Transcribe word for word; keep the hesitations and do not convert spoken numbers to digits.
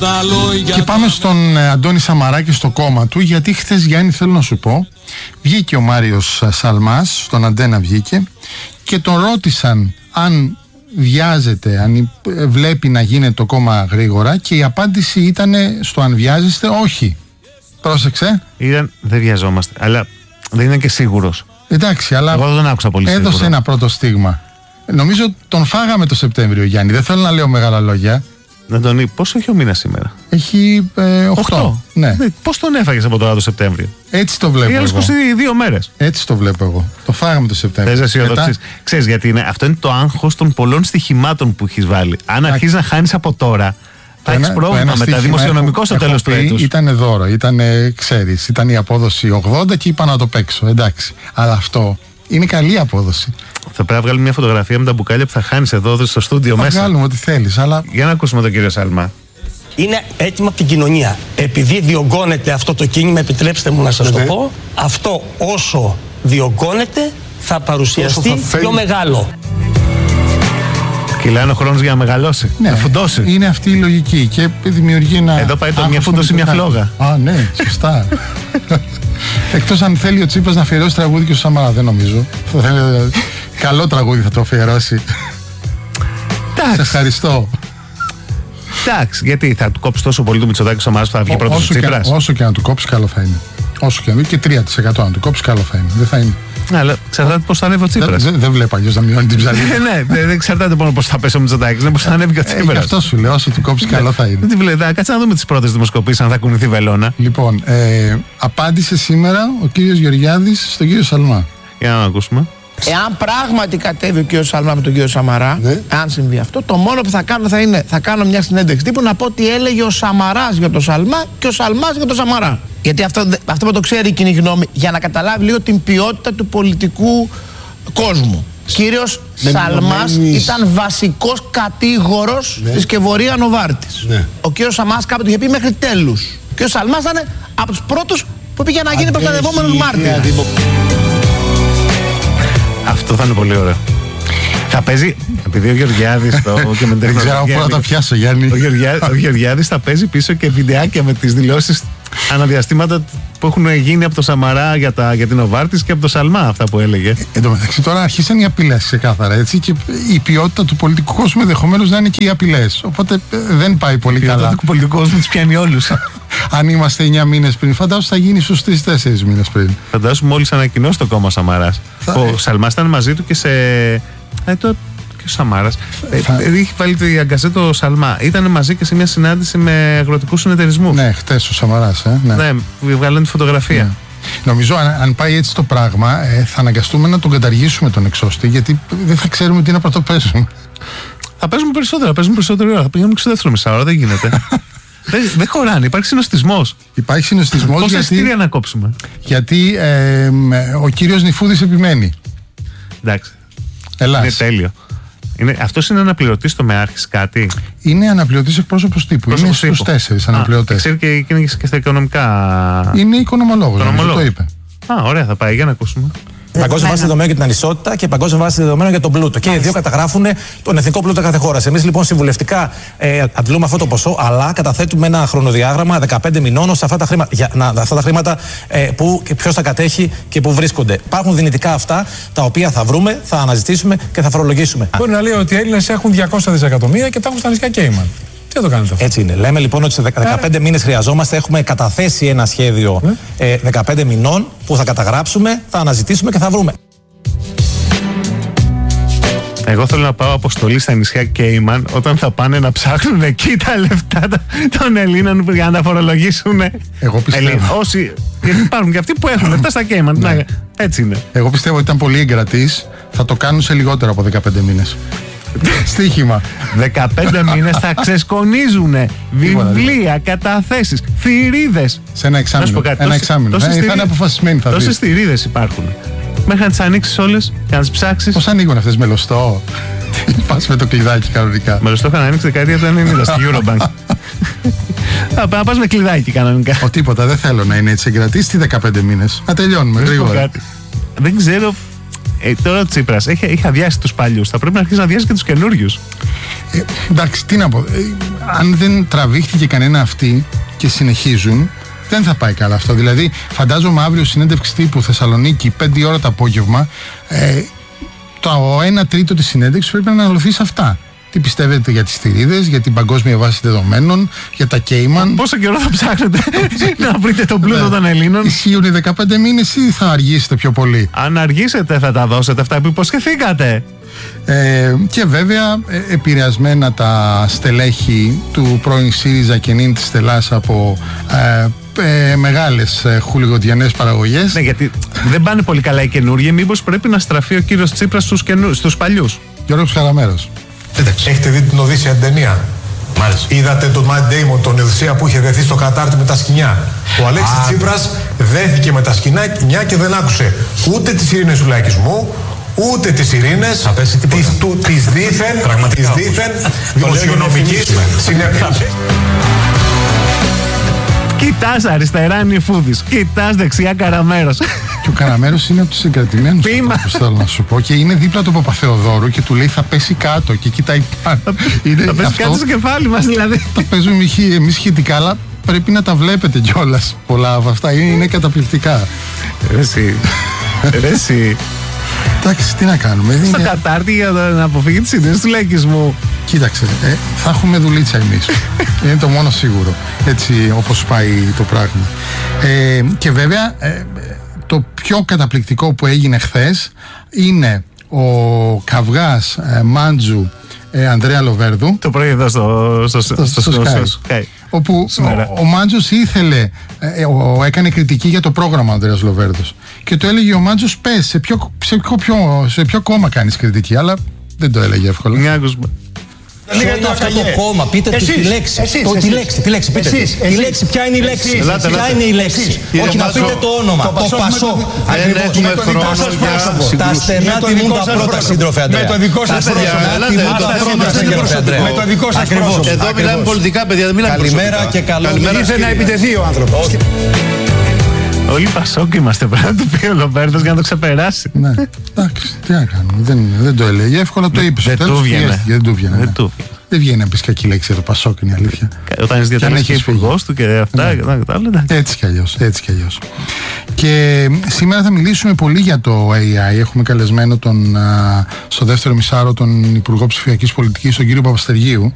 τα λόγια. Και πάμε στον Αντώνη Σαμαρά και στο κόμμα του, γιατί χθες, Γιάννη, θέλω να σου πω, βγήκε ο Μάριος Σαλμάς, στον Αντένα βγήκε, και τον ρώτησαν αν βιάζεται, αν βλέπει να γίνεται το κόμμα γρήγορα, και η απάντηση ήταν στο αν βιάζεστε, όχι. Πρόσεξε. Ήταν, δεν βιαζόμαστε, αλλά δεν είναι και σίγουρος. Εντάξει, αλλά εγώ δεν τον άκουσα πολύ έδωσε σίγουρο. ένα πρώτο στίγμα. Νομίζω τον φάγαμε το Σεπτέμβριο, Γιάννη. Δεν θέλω να λέω μεγάλα λόγια. Να τον πει, πόσο έχει ο μήνας σήμερα? Έχει ε, οκτώ. Ναι. Ναι, πώς τον έφαγες από τώρα το Σεπτέμβριο? Έτσι το βλέπω. Για Εγώ. είκοσι δύο μέρες. Έτσι το βλέπω εγώ. Το φάγαμε το Σεπτέμβριο. Θες αισιοδοξείς. Ξέρεις γιατί είναι? Αυτό είναι το άγχος των πολλών στοιχημάτων που έχεις βάλει. Αν αρχίζεις να χάνεις από τώρα, θα έχεις πρόβλημα με τα δημοσιονομικό στο τέλος του έτους. Ήταν δώρο, ήταν, ξέρεις, ήταν η απόδοση ογδόντα και είπα να το παίξω. Εντάξει. Αλλά αυτό είναι καλή απόδοση. Θα πρέπει να βγάλουμε μια φωτογραφία με τα μπουκάλια που θα χάνεις εδώ στο στούντιο μέσα. Θα βγάλουμε ό,τι θέλεις, αλλά... Για να ακούσουμε τον κύριο Σαλμά. Είναι έτοιμο από την κοινωνία. Επειδή διωγγώνεται αυτό το κίνημα, επιτρέψτε μου να σας το πω, αυτό όσο διωγγώνεται θα παρουσιαστεί θα πιο μεγάλο. Κυλάει ο χρόνος για να μεγαλώσει, ναι, να φουντώσει. Είναι αυτή η λογική και δημιουργεί ένα... Εδώ πάει το μια φούντωση, μια φλόγα. Α, ναι, σωστά. Εκτός αν θέλει ο Τσίπρας να αφιερώσει τραγούδι και ο Σαμαρά, δεν νομίζω. Καλό τραγούδι θα το αφιερώσει. Σε ευχαριστώ. Εντάξει, γιατί θα του κόψει τόσο πολύ το Μητσοτάκη ο Σαμαράς που θα βγει πρώτος ο Τσίπρας? Όσο και να του κόψει, καλό θα είναι. Όσο και να δει, και τρία τοις εκατό να του κόψει, καλό θα είναι. Δεν θα είναι. Ναι, αλλά εξαρτάται πώς θα ανέβει ο Τσίπρας. Δεν δε βλέπω αλλιώς να μειώνει την ψαλίδα. Ναι, δεν εξαρτάται μόνο πώς θα πέσει ο Μητσοτάκης, είναι πώς θα ανέβει και ο Τσίπρας. Γι' αυτό σου λέω, όσο του κόψει, καλό θα είναι. Δεν τη βλέπει. Κάτσε να δούμε τις πρώτες δημοσκοπήσεις, αν θα κουνηθεί βελόνα. Λοιπόν, ε, απάντησε σήμερα ο κύριος Γεωργιάδης στον κύριο Σαλμά. Για να ακούσουμε. Εάν πράγματι κατέβει ο κύριος Σαλμά με τον κύριο Σαμαρά, ναι. αν συμβεί αυτό, το μόνο που θα κάνω θα είναι θα κάνω μια συνέντευξη τύπου να πω τι έλεγε ο Σαμαράς για τον Σαλμά και ο Σαλμάς για τον Σαμαρά. Γιατί αυτό, αυτό που το ξέρει η κοινή γνώμη, για να καταλάβει λίγο την ποιότητα του πολιτικού κόσμου. Κύριος Σαλμάς ήταν βασικός κατήγορος ναι. της Κεβορία Νοβάρτης. Ναι. Ο κύριος Σαμαράς κάποτε είχε πει μέχρι τέλους. Ο κύριος Σαλμάς ήταν από τους πρώτους που πήγε να γίνει προστατευόμενος μάρτυρας. Αυτό θα είναι πολύ ωραίο. Θα παίζει, επειδή ο Γεωργιάδης το, και με δεν ξέρω πού να το πιάσω, Γιάννη. Ο, Γεωργιά, ο Γεωργιάδης θα παίζει πίσω και βιντεάκια με τις δηλώσεις αναδιαστήματα που έχουν γίνει από το Σαμαρά για, τα, για την Οβάρτης και από το Σαλμά, αυτά που έλεγε. Ε, εν τω μεταξύ τώρα αρχίσαν οι απειλές ξεκάθαρα, έτσι, και η ποιότητα του πολιτικού κόσμου ενδεχομένως να είναι και οι απειλές. Οπότε δεν πάει πολύ καλά. Η ποιότητα του πολιτικού κόσμου τους πιάνει όλους. Αν είμαστε εννιά μήνες πριν, φαντάσου θα γίνει στους τρεις τέσσερις μήνες πριν. Φαντάσου μόλις ανακοινώσει το κόμμα Σαμαράς. Θα... Ο Σαλμάς ήταν μαζί του και σε. Ε, το... και ο Σαμάρας. Θα... Ε, είχε βάλει το αγκαζέτο Σαλμά. Ήταν μαζί και σε μια συνάντηση με αγροτικούς συνεταιρισμούς. Ναι, χτες ο Σαμαράς. Ε, ναι, ναι, βγάλανε τη φωτογραφία. Ναι. Νομίζω αν, αν πάει έτσι το πράγμα, ε, θα αναγκαστούμε να τον καταργήσουμε τον εξώστη, γιατί δεν θα ξέρουμε τι να πρωτοπαίζουμε. Θα παίζουμε περισσότερα, θα παίζουμε περισσότερη ώρα. Θα πηγαίνουμε και στο δεύτερο μισάωρο, δεν γίνεται. Δεν δε χωράνε, υπάρχει συνοστισμός. Υπάρχει συνοστισμός. Πόσα γιατί, εισιτήρια να κόψουμε? Γιατί ε, ο κύριος Νιφούδης επιμένει. Εντάξει. Ελλάς. Είναι τέλειο. Είναι, αυτός είναι αναπληρωτής τομεάρχης κάτι? Είναι αναπληρωτής εκπρόσωπος τύπου. Πρόσωπος είναι στους τέσσερις αναπληρωτές. Ξέρει και, και είναι και στα οικονομικά. Είναι οικονομολόγος. Το είπε. Α, ωραία, θα πάει για να ακούσουμε. Παγκόσμια βάση δεδομένων για την ανισότητα και παγκόσμια βάση δεδομένων για τον πλούτο. Και οι δύο καταγράφουν τον εθνικό πλούτο κάθε χώρα. Εμείς λοιπόν συμβουλευτικά ε, αντλούμε αυτό το ποσό, αλλά καταθέτουμε ένα χρονοδιάγραμμα δεκαπέντε μηνών ώστε αυτά τα χρήματα, για, να, αυτά τα χρήματα ε, που ποιος τα κατέχει και που βρίσκονται. Υπάρχουν δυνητικά αυτά τα οποία θα βρούμε, θα αναζητήσουμε και θα φορολογήσουμε. Μπορεί να λέει ότι οι Έλληνες έχουν διακόσια δισεκατομμύρια και τα έχουν στα νησιά Κέιμαν. Τι το κάνετε αυτό? Έτσι είναι. Λέμε λοιπόν ότι σε δεκαπέντε μήνες χρειαζόμαστε. Έχουμε καταθέσει ένα σχέδιο ε, δεκαπέντε μηνών που θα καταγράψουμε, θα αναζητήσουμε και θα βρούμε. Εγώ θέλω να πάω αποστολή στα νησιά Κέιμαν όταν θα πάνε να ψάχνουν εκεί τα λεφτά των Ελλήνων για να τα φορολογήσουν. Εγώ πιστεύω. Ελλήνων. Όσοι, γιατί υπάρχουν και αυτοί που έχουν λεφτά στα Κέιμαν. Ναι. Έτσι είναι. Εγώ πιστεύω ότι ήταν πολύ εγκρατής. Θα το κάνουν σε λιγότερο από δεκαπέντε μήνες. Στοίχημα. δεκαπέντε μήνες θα ξεσκονίζουν βιβλία, καταθέσεις, θηρίδες. Σε ένα εξάμηνο. Ένα εξάμηνο. Θα είναι αποφασισμένοι θα δεις. Τόσες θηρίδες υπάρχουν. Μέχρι να τις ανοίξεις όλες και να τις ψάξεις. Πώς ανοίγουν αυτές, με λωστό? Πας με το κλειδάκι κανονικά. Με λωστό είχαν ανοίξει δεκαετία του ενενήντα στη Eurobank. Να πας με κλειδάκι κανονικά. Ο τίποτα, δεν θέλω να είναι έτσι εγκρατής. Τι δεκαπέντε μήνες. Να τελειώνουμε γρήγορα. Δεν ξέρω. Ε, τώρα ο Τσίπρας έχει, έχει αδειάσει τους παλιούς. Θα πρέπει να αρχίσει να αδειάσει και τους καινούριους. Ε, εντάξει, τι να πω. Ε, αν δεν τραβήχτηκε κανένα αυτή και συνεχίζουν, δεν θα πάει καλά αυτό. Δηλαδή, φαντάζομαι αύριο συνέντευξη τύπου Θεσσαλονίκη, πέντε ώρα το απόγευμα, ε, το ένα τρίτο της συνέντευξης πρέπει να αναλωθεί σε αυτά. Τι πιστεύετε για τις θηρίδες, για την παγκόσμια βάση δεδομένων, για τα Κέιμαν. Πόσο καιρό θα ψάχνετε να βρείτε τον πλούτο των Ελλήνων? Ισχύουν οι δεκαπέντε μήνες ή θα αργήσετε πιο πολύ? Αν αργήσετε, θα τα δώσετε αυτά που υποσχεθήκατε. Ε, και βέβαια ε, επηρεασμένα τα στελέχη του πρώην ΣΥΡΙΖΑ και νυν της Στελάς από ε, ε, μεγάλες ε, χουλιγοντιανές παραγωγές. Ναι, γιατί δεν πάνε πολύ καλά οι καινούργοι. Μήπως πρέπει να στραφεί ο κύριος Τσίπρας στους, καινού, στους παλιούς? Γιώργος Καραμέρος. Έχετε δει την Οδύσσια ταινία? Μάλιστα. Είδατε τον Matt Damon, τον Οδυσσέα που είχε δεθεί στο κατάρτι με τα σκοινιά. Ο Αλέξης Τσίπρας δέθηκε με τα σκοινιά και δεν άκουσε ούτε τις ειρήνες του λαϊκισμού, ούτε τις ειρήνες της, του, της δίθεν, της δίθεν δημοσιονομικής συνέπειας. Κοιτάς αριστερά Νιφούδης, κοιτάς δεξιά Καραμέρος. Και ο Καραμέρος είναι από τους συγκρατημένους που θέλω να σου πω, και είναι δίπλα του Παπαθεοδόρου και του λέει θα πέσει κάτω και κοιτάει πάνω. Είναι θα πέσει αυτό, κάτω στο κεφάλι μας δηλαδή. Τα παίζουμε εμείς σχετικά, αλλά πρέπει να τα βλέπετε κιόλας πολλά από αυτά. Είναι, είναι καταπληκτικά. Ρε εσύ. Ρε εσύ. Εντάξει, τι να κάνουμε. Στο είναι... κατάρτι για να αποφύγει τις ιδέες του λαϊκισμού. Κοίταξε, ε, θα έχουμε δουλίτσα εμείς. Είναι το μόνο σίγουρο. Έτσι όπως πάει το πράγμα. Ε, και βέβαια, ε, το πιο καταπληκτικό που έγινε χθες είναι ο καυγάς ε, Μάντζου ε, Ανδρέα Λοβέρδου. Το πρωί εδώ στο, στο, στο, στο, στο, στο Sky. Όπου ο, ο Μάντζος ήθελε, ε, ο, έκανε κριτική για το πρόγραμμα ο Ανδρέας Λοβέρδος. Και το έλεγε ο Μάντζος, πες, σε ποιο, σε, ποιο, σε ποιο κόμμα κάνεις κριτική, αλλά δεν το έλεγε εύκολα. Μια ακούσμα. Ποιο είναι αυτό το κόμμα, πείτε του τη λέξη. Τη λέξη, τη λέξη, πείτε. Τη λέξη, ποια είναι η λέξη. Ποια είναι η λέξη. Όχι να πείτε το όνομα. Το Πασόκ. Ακριβώς. Τα αστερνά τιμούν τα πρώτα, σύντροφε Ανδρέα. Με το δικό σας πρόσωπο. Με το δικό σας πρόσωπο. Εδώ μιλάμε πολιτικά, παιδιά. Καλημέρα και καλό. Ήρθε να επιτεθεί ο άνθρωπος. Όλοι Πασόκ είμαστε, πρέπει να του πει ο Λοβέρδος για να το ξεπεράσει. Ναι, εντάξει, τι να κάνουμε. Δεν, δεν το έλεγε. Εύκολα το είπε. Δεν του βγαίνει. Δεν του βγαίνει. Δεν, ναι. δεν βγαίνει να πει κακή λέξη για το Πασόκ, είναι η αλήθεια. Όταν είσαι διατελής και υπουργός του και αυτά. Ναι. Και τα, και τα, ναι. Έτσι κι αλλιώς. Έτσι κι αλλιώς. Και σήμερα θα μιλήσουμε πολύ για το έι άι. Έχουμε καλεσμένο τον, α, στο δεύτερο μισάρο τον Υπουργό Ψηφιακής Πολιτικής, τον κύριο Παπαστεργίου.